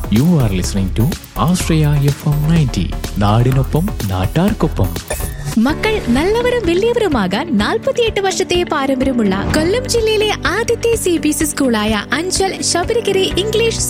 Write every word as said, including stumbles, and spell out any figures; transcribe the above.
You are listening to Ashraya F M ninety. നാടിനൊപ്പം നാട്ടാർക്കൊപ്പം. മക്കൾ നല്ലവരും വലിയവരുമാകാൻ നാൽപ്പത്തിയെട്ട് വർഷത്തെ പാരമ്പര്യമുള്ള കൊല്ലം ജില്ലയിലെ ആദ്യത്തെ C B S E സ്കൂളായ Anchal Sabarigiri English